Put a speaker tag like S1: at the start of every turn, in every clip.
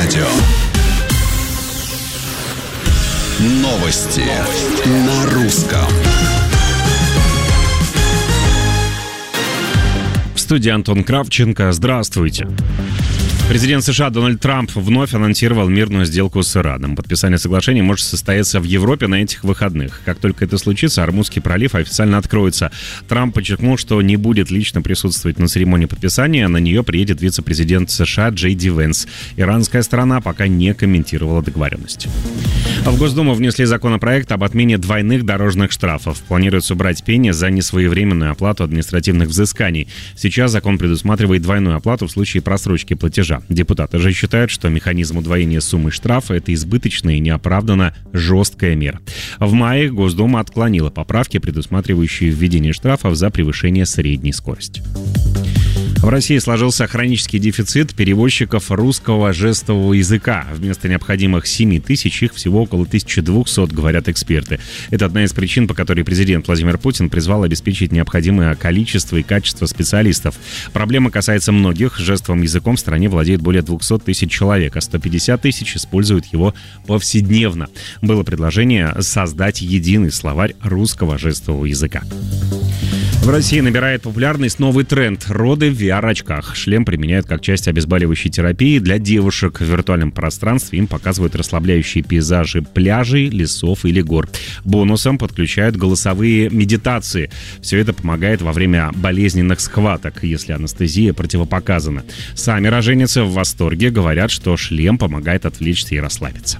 S1: радио. Новости на русском.
S2: В студии Антон Кравченко. Здравствуйте. Президент США Дональд Трамп вновь анонсировал мирную сделку с Ираном. Подписание соглашения может состояться в Европе на этих выходных. Как только это случится, Ормузский пролив официально откроется. Трамп подчеркнул, что не будет лично присутствовать на церемонии подписания. На нее приедет вице-президент США Джей Ди Венс. Иранская сторона пока не комментировала договоренность. В Госдуму внесли законопроект об отмене двойных дорожных штрафов. Планируется убрать пени за несвоевременную оплату административных взысканий. Сейчас закон предусматривает двойную оплату в случае просрочки платежа. Депутаты же считают, что механизм удвоения суммы штрафа – это избыточная и неоправданно жесткая мера. В мае Госдума отклонила поправки, предусматривающие введение штрафов за превышение средней скорости. В России сложился хронический дефицит переводчиков русского жестового языка. Вместо необходимых 7 тысяч их всего около 1200, говорят эксперты. Это одна из причин, по которой президент Владимир Путин призвал обеспечить необходимое количество и качество специалистов. Проблема касается многих. Жестовым языком в стране владеет более 200 тысяч человек, а 150 тысяч используют его повседневно. Было предложение создать единый словарь русского жестового языка. В России набирает популярность новый тренд – роды в VR-очках. Шлем применяют как часть обезболивающей терапии для девушек. В виртуальном пространстве им показывают расслабляющие пейзажи пляжей, лесов или гор. Бонусом подключают голосовые медитации. Все это помогает во время болезненных схваток, если анестезия противопоказана. Сами роженицы в восторге, говорят, что шлем помогает отвлечься и расслабиться.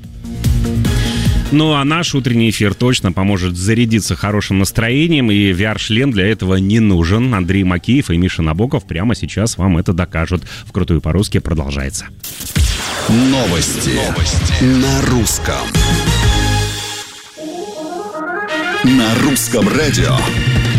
S2: Ну а наш утренний эфир точно поможет зарядиться хорошим настроением, и VR-шлем для этого не нужен. Андрей Макеев и Миша Набоков прямо сейчас вам это докажут. Вкрутую по-русски продолжается.
S1: Новости на русском. На русском радио.